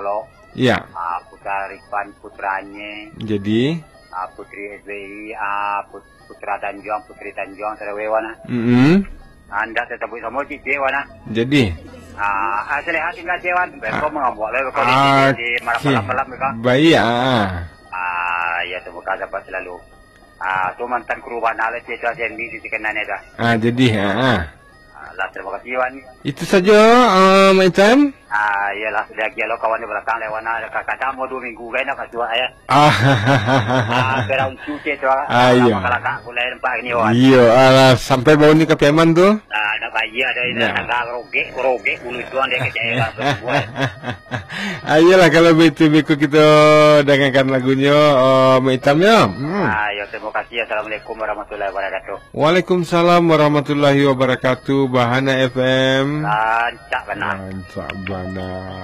Solo. Ya. Putra Rifan putranya. Jadi Putri SBI, Putra Tanjung, Putri Tanjung, Terawewana. Anda tetap sama cici wana. Jadi asli hati nggak cewan, besok mengambil lagi kalau di malam-malam mereka. Baik Ya terima kasih Pak selalu. Tu mantan kerubahan alat itu aja yang di kenan ada. Jadi Lah terima kasih Wan. itu saja my time. Ya lah sudah lo kawan di belakang lewana kata mau 2 minggu kan nak tua ya. Berang cuci tu. Iya. Kalau kak boleh nampak ni Wan. Iya, sampai bau ni ke Peman tu. Ada bayi ada ini ada roge ulu tuan dia kecil semua. Ayolah kalau begitu Biko kita dengarkan lagunya my time ya. Ya terima kasih. Assalamualaikum warahmatullahi wabarakatuh. Waalaikumsalam warahmatullahi wabarakatuh. Bahana FM. Lancak benar. Mantap benar.